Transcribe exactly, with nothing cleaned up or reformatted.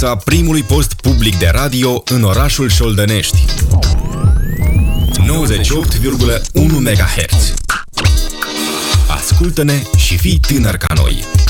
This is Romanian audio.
frecvența primului post public de radio în orașul Șoldănești. nouăzeci și opt virgulă unu megahertz. Ascultă-ne și fii tânăr ca noi!